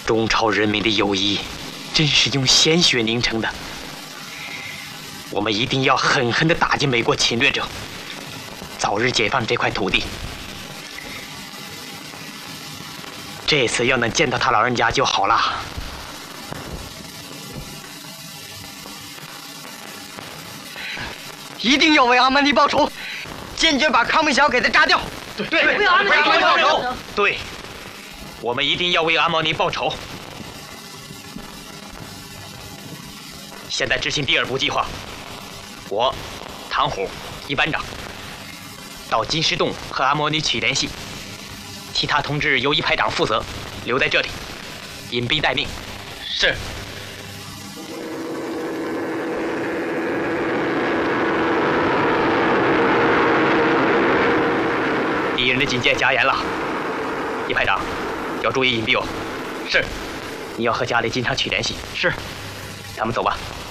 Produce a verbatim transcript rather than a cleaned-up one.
中朝人民的友谊，真是用鲜血凝成的。我们一定要狠狠地打击美国侵略者，早日解放这块土地。这次要能见到他老人家就好了。 一定要为阿曼尼报仇，坚决把康明桥给他炸掉。 对对，为阿曼尼报仇。对，我们一定要为阿曼尼报仇。现在执行第二步计划，我，唐虎，一班长，到金石洞和阿莫尼取联系，其他同志由一排长负责，留在这里，隐蔽待命。是。敌人的警戒加严了，一排长要注意隐蔽哦。是。你要和家里经常取联系。是。咱们走吧。